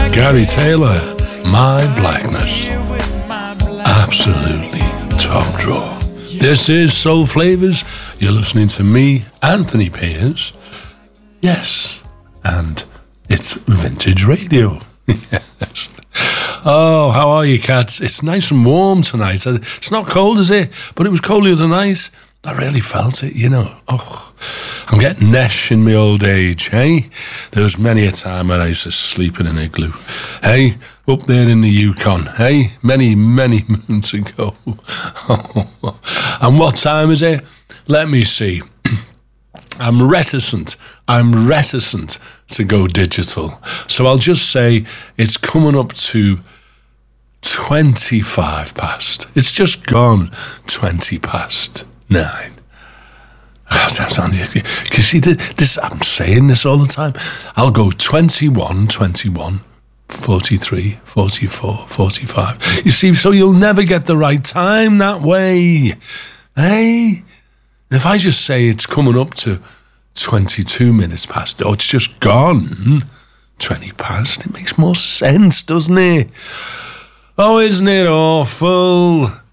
Gary Taylor, My Blackness. Absolutely top drawer. This is Soul Flavors. You're listening to me, Anthony Piers. Yes, and it's vintage radio. Yes. Oh, how are you, cats? It's nice and warm tonight. It's not cold, is it? But it was cold the other night. I really felt it, you know. Oh, I'm getting nesh in my old age, hey? There was many a time when I used to sleep in an igloo. Hey, up there in the Yukon, hey? Many, many moons ago. And what time is it? Let me see. I'm reticent to go digital. So I'll just say it's coming up to 25 past. It's just gone 20 past 9. You see, this, I'm saying this all the time. I'll go 21, 43, 44, 45. You see, so you'll never get the right time that way. Hey? If I just say it's coming up to 22 minutes past, or it's just gone 20 past, it makes more sense, doesn't it? Oh, isn't it awful?